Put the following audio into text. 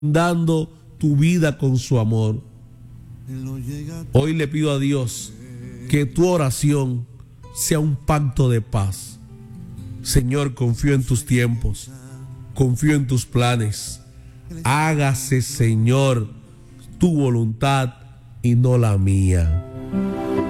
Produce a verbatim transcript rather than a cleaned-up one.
dando tu vida con su amor. Hoy le pido a Dios que tu oración sea un pacto de paz. Señor, confío en tus tiempos, confío en tus planes. Hágase, Señor, tu voluntad y no la mía.